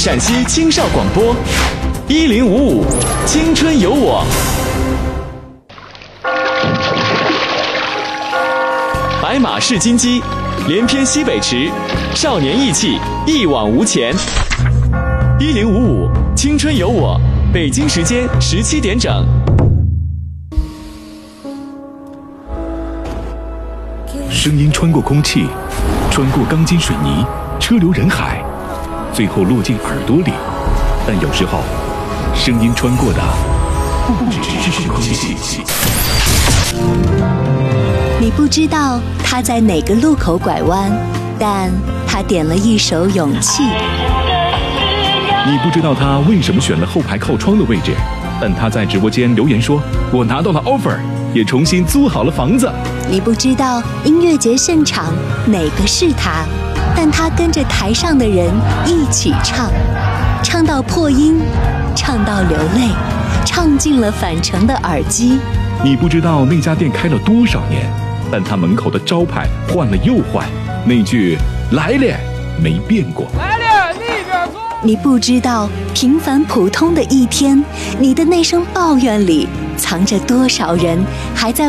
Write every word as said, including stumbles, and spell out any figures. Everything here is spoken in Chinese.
陕西青少广播，一零五五青春有我。白马市金鸡，连篇西北池，少年意气，一往无前。一零五五青春有我，北京时间十七点整。 声音穿过空气，穿过钢筋水泥，车流人海，最后落进耳朵里。但有时候，声音穿过的不只是空气。 你不知道他在哪个路口拐弯，但他点了一首勇气。 你不知道他为什么选了后排靠窗的位置，但他在直播间留言说：“我拿到了 offer， 也重新租好了房子。” 你不知道音乐节现场哪个是他，但他跟着台上的人一起唱，唱到破音，唱到流泪，唱进了返程的耳机。 你不知道那家店开了多少年，但他门口的招牌换了又换，那句来了没变过。 来了，那边坐。 你不知道平凡普通的一天，你的那声抱怨里藏着多少人还在